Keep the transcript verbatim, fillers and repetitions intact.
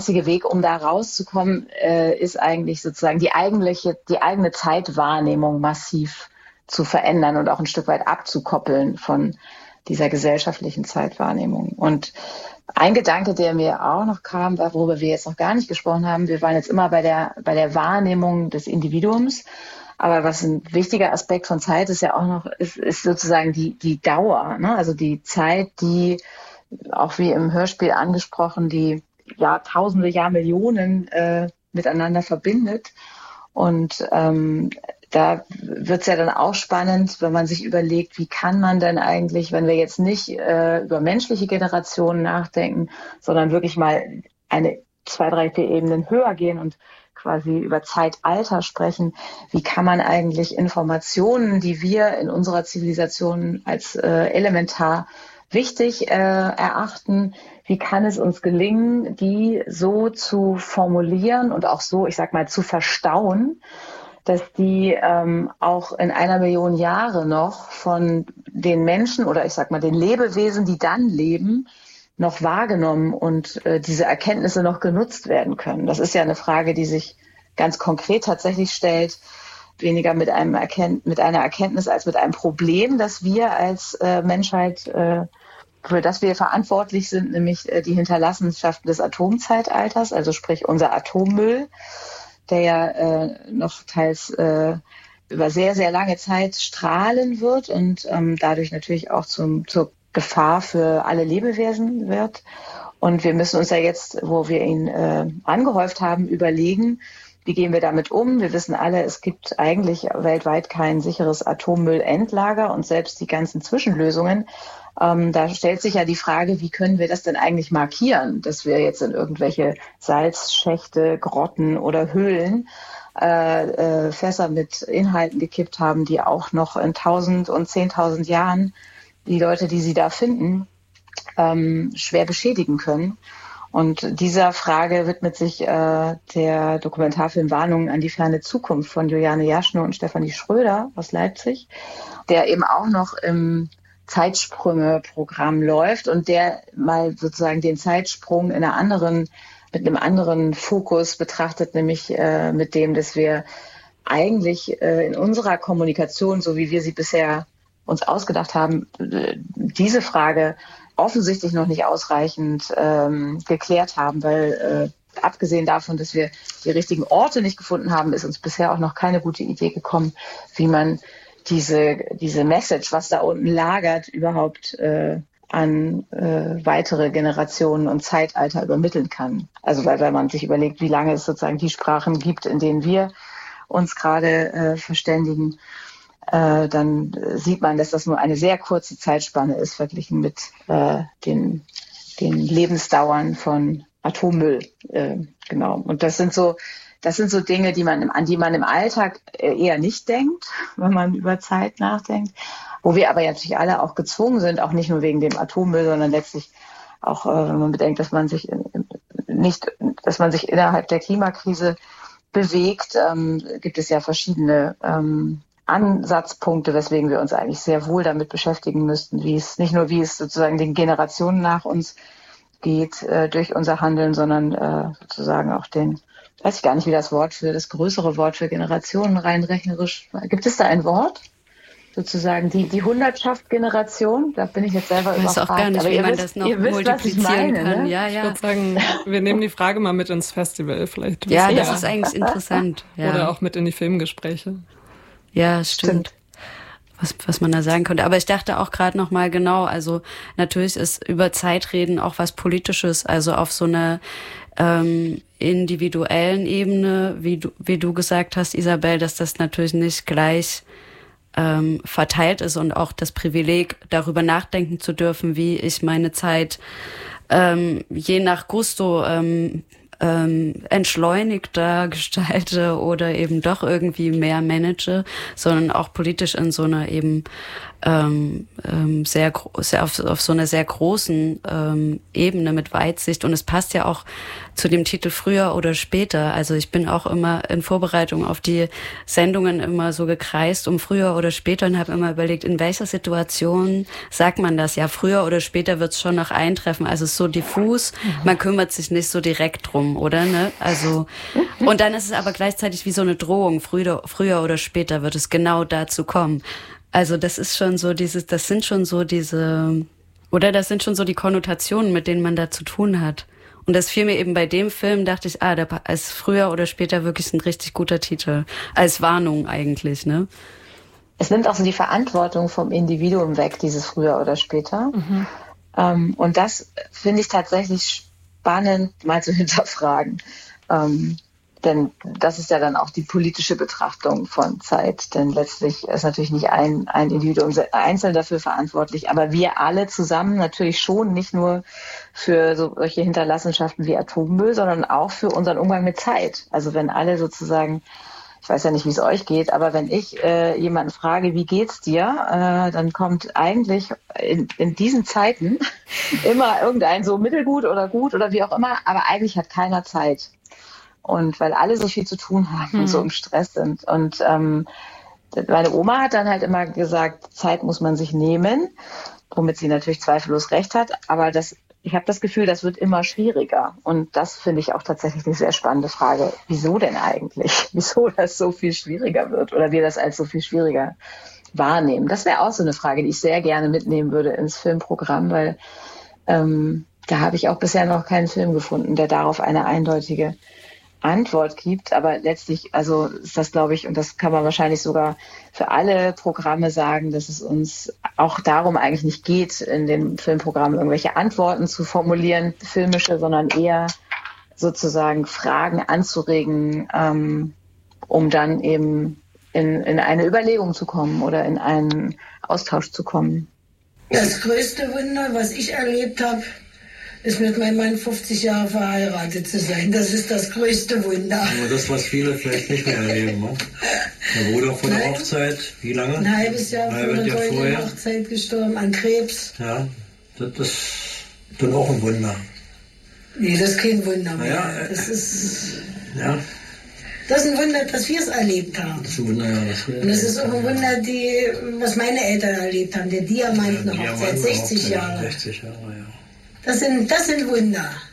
einzige Weg, um da rauszukommen, äh, ist eigentlich sozusagen die eigentliche, die eigene Zeitwahrnehmung massiv zu verändern und auch ein Stück weit abzukoppeln von dieser gesellschaftlichen Zeitwahrnehmung. Und ein Gedanke, der mir auch noch kam, war, worüber wir jetzt noch gar nicht gesprochen haben, wir waren jetzt immer bei der, bei der Wahrnehmung des Individuums. Aber was ein wichtiger Aspekt von Zeit ist ja auch noch, ist, ist sozusagen die, die Dauer, ne? Also die Zeit, die, auch wie im Hörspiel angesprochen, die Jahrtausende, Jahrmillionen äh, miteinander verbindet. Und ähm, da wird's ja dann auch spannend, wenn man sich überlegt, wie kann man denn eigentlich, wenn wir jetzt nicht äh, über menschliche Generationen nachdenken, sondern wirklich mal eine, zwei, drei, vier Ebenen höher gehen und quasi über Zeitalter sprechen, wie kann man eigentlich Informationen, die wir in unserer Zivilisation als äh, elementar wichtig äh, erachten, wie kann es uns gelingen, die so zu formulieren und auch so, ich sag mal, zu verstauen, dass die ähm, auch in einer Million Jahre noch von den Menschen oder ich sag mal den Lebewesen, die dann leben, noch wahrgenommen und äh, diese Erkenntnisse noch genutzt werden können. Das ist ja eine Frage, die sich ganz konkret tatsächlich stellt, weniger mit einem Erkennt- mit einer Erkenntnis als mit einem Problem, das wir als äh, Menschheit, äh, für das wir verantwortlich sind, nämlich äh, die Hinterlassenschaften des Atomzeitalters, also sprich unser Atommüll, der ja äh, noch teils äh, über sehr, sehr lange Zeit strahlen wird und ähm, dadurch natürlich auch zum, zur Gefahr für alle Lebewesen wird. Und wir müssen uns ja jetzt, wo wir ihn äh, angehäuft haben, überlegen, wie gehen wir damit um? Wir wissen alle, es gibt eigentlich weltweit kein sicheres Atommüllendlager und selbst die ganzen Zwischenlösungen. Ähm, da stellt sich ja die Frage, wie können wir das denn eigentlich markieren, dass wir jetzt in irgendwelche Salzschächte, Grotten oder Höhlen äh, äh, Fässer mit Inhalten gekippt haben, die auch noch in tausend und zehntausend Jahren die Leute, die sie da finden, ähm, schwer beschädigen können. Und dieser Frage widmet sich äh, der Dokumentarfilm Warnungen an die ferne Zukunft von Juliane Jaschner und Stefanie Schröder aus Leipzig, der eben auch noch im Zeitsprünge-Programm läuft und der mal sozusagen den Zeitsprung in einer anderen, mit einem anderen Fokus betrachtet, nämlich äh, mit dem, dass wir eigentlich äh, in unserer Kommunikation, so wie wir sie bisher uns ausgedacht haben, diese Frage offensichtlich noch nicht ausreichend ähm, geklärt haben, weil äh, abgesehen davon, dass wir die richtigen Orte nicht gefunden haben, ist uns bisher auch noch keine gute Idee gekommen, wie man diese diese Message, was da unten lagert, überhaupt äh, an äh, weitere Generationen und Zeitalter übermitteln kann. Also weil, weil man sich überlegt, wie lange es sozusagen die Sprachen gibt, in denen wir uns gerade äh, verständigen, Äh, dann sieht man, dass das nur eine sehr kurze Zeitspanne ist, verglichen mit äh, den, den Lebensdauern von Atommüll. Äh, genau. Und das sind so, das sind so Dinge, die man, an die man im Alltag eher nicht denkt, wenn man über Zeit nachdenkt. Wo wir aber natürlich alle auch gezwungen sind, auch nicht nur wegen dem Atommüll, sondern letztlich auch, äh, wenn man bedenkt, dass man sich nicht, dass man sich innerhalb der Klimakrise bewegt, ähm, gibt es ja verschiedene ähm, Ansatzpunkte, weswegen wir uns eigentlich sehr wohl damit beschäftigen müssten, wie es nicht nur wie es sozusagen den Generationen nach uns geht äh, durch unser Handeln, sondern äh, sozusagen auch den, weiß ich gar nicht, wie das Wort für das größere Wort für Generationen rein rechnerisch. Gibt es da ein Wort? Sozusagen die die Hundertschaft Generation, da bin ich jetzt selber überfragt. Ich weiß auch gar nicht, aber wie ihr man wisst, das noch ihr wisst, multiplizieren was ich meine, kann. Ne? Ja, Ich ja. würde sagen, wir nehmen die Frage mal mit ins Festival vielleicht. Ja, Ja, das ist eigentlich interessant. Ja. Oder auch mit in die Filmgespräche. Ja, stimmt. stimmt. Was, was man da sagen könnte. Aber ich dachte auch gerade noch mal genau, also natürlich ist über Zeitreden auch was Politisches, also auf so einer ähm, individuellen Ebene, wie du, wie du gesagt hast, Isabel, dass das natürlich nicht gleich ähm, verteilt ist und auch das Privileg, darüber nachdenken zu dürfen, wie ich meine Zeit ähm, je nach Gusto ähm, ähm, entschleunigter gestalte oder eben doch irgendwie mehr manage, sondern auch politisch in so einer eben ähm, ähm, sehr, sehr auf, auf so einer sehr großen ähm, Ebene mit Weitsicht. Und es passt ja auch zu dem Titel früher oder später. Also ich bin auch immer in Vorbereitung auf die Sendungen immer so gekreist um früher oder später und habe immer überlegt, in welcher Situation sagt man das? Ja, früher oder später wird es schon noch eintreffen. Also es ist so diffus, man kümmert sich nicht so direkt drum. kommen, oder? Ne? Also, und dann ist es aber gleichzeitig wie so eine Drohung. Früher, früher oder später wird es genau dazu kommen. Also das ist schon so dieses, das sind schon so diese, oder das sind schon so die Konnotationen, mit denen man da zu tun hat. Und das fiel mir eben bei dem Film, dachte ich, ah, da ist früher oder später wirklich ein richtig guter Titel. Als Warnung eigentlich, ne? Es nimmt auch so die Verantwortung vom Individuum weg, dieses früher oder später. Mhm. Ähm, und das finde ich tatsächlich spannend, mal zu hinterfragen. Ähm, denn das ist ja dann auch die politische Betrachtung von Zeit. Denn letztlich ist natürlich nicht ein, ein Individuum einzeln dafür verantwortlich, aber wir alle zusammen natürlich schon, nicht nur für so solche Hinterlassenschaften wie Atommüll, sondern auch für unseren Umgang mit Zeit. Also wenn alle sozusagen, ich weiß ja nicht, wie es euch geht, aber wenn ich äh, jemanden frage, wie geht's dir, äh, dann kommt eigentlich in, in diesen Zeiten immer irgendein so mittelgut oder gut oder wie auch immer, aber eigentlich hat keiner Zeit. Und weil alle so viel zu tun haben hm. und so im Stress sind. Und ähm, meine Oma hat dann halt immer gesagt, Zeit muss man sich nehmen, womit sie natürlich zweifellos recht hat. Aber das, ich habe das Gefühl, das wird immer schwieriger. Und das finde ich auch tatsächlich eine sehr spannende Frage. Wieso denn eigentlich? Wieso das so viel schwieriger wird oder wir das als so viel schwieriger wahrnehmen? Das wäre auch so eine Frage, die ich sehr gerne mitnehmen würde ins Filmprogramm, weil ähm, da habe ich auch bisher noch keinen Film gefunden, der darauf eine eindeutige Antwort gibt, aber letztlich, also ist das, glaube ich, und das kann man wahrscheinlich sogar für alle Programme sagen, dass es uns auch darum eigentlich nicht geht, in den Filmprogrammen irgendwelche Antworten zu formulieren, filmische, sondern eher sozusagen Fragen anzuregen, ähm, um dann eben in, in eine Überlegung zu kommen oder in einen Austausch zu kommen. Das größte Wunder, was ich erlebt habe, ist mit meinem Mann fünfzig Jahre verheiratet zu sein. Das ist das größte Wunder. Aber das, was viele vielleicht nicht mehr erleben. Ne? Der Bruder von der Hochzeit, wie lange? Ein halbes Jahr ein vor der Jahr vorher. Hochzeit gestorben, an Krebs. Ja, das ist dann auch ein Wunder. Nee, das ist kein Wunder mehr. Ja, das ist... Ja. Das ist ein Wunder, dass wir es erlebt haben. Das ist ein Wunder, ja. Das Und es ist auch ein Wunder, die, was meine Eltern erlebt haben. Der Diamanten ja, Hochzeit, sechzig Jahre. sechzig Jahre, ja. Das sind, das sind Wunder.